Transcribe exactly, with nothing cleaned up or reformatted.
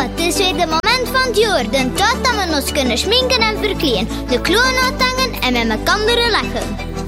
het is weer de moment van het jaar. De tijd dat we ons kunnen schminken en verkleden. De kloon uithangen en met elkaar lachen.